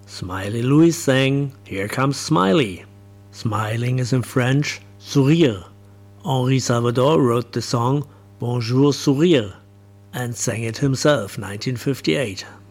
Smiley Louis sang Here Comes Smiley. Smiling is in French, sourire. Henri Salvador wrote the song Bonjour Sourire and sang it himself, 1958.